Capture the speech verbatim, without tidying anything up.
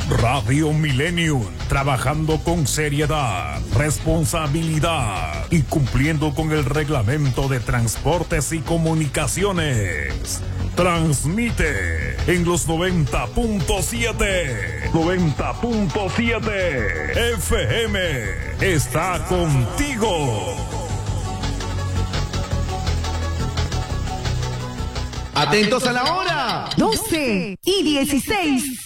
Radio Millennium, trabajando con seriedad, responsabilidad y cumpliendo con el reglamento de transportes y comunicaciones. Transmite en los noventa punto siete. noventa punto siete F M. Está contigo. Atentos a la hora. doce y dieciséis.